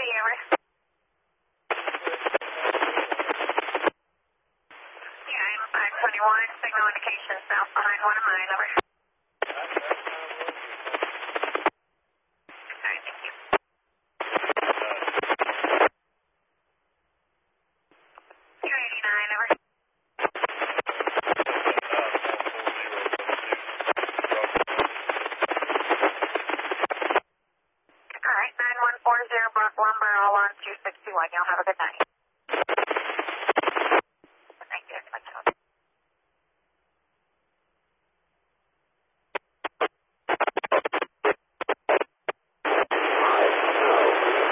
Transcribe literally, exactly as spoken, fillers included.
over. Yeah, I'm five twenty-one, signal indication south behind one of mine, over. Alright, thank you. two eighty-nine, over. Alright, nine one four zero Brock Lumber, all on two sixty-one. Y'all have a good night.